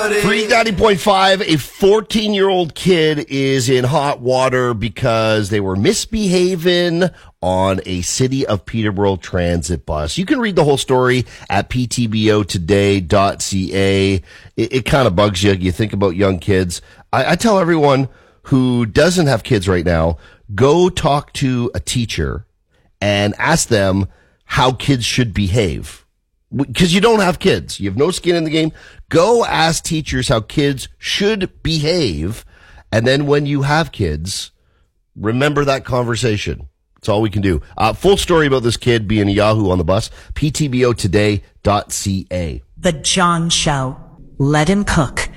Free 90.5, a 14-year-old kid is in hot water because they were misbehaving on a City of Peterborough transit bus. You can read the whole story at ptbotoday.ca. It kind of bugs you. You think about young kids. I tell everyone who doesn't have kids right now, go talk to a teacher and ask them how kids should behave. Because you don't have kids. You have no skin in the game. Go ask teachers how kids should behave. And then when you have kids, remember that conversation. That's all we can do. Full story about this kid being a Yahoo on the bus, ptbotoday.ca. The John Show. Let him cook.